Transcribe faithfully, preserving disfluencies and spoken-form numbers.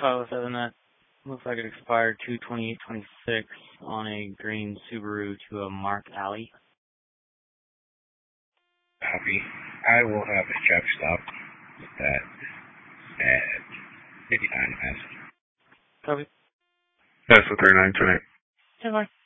five oh seven, that looks like it expired two twenty-eight twenty-six on a green Subaru to a Mark Alley. Copy. I will have a truck stop with that at fifty-nine. Copy. That's the thirty-nine tonight. ten four.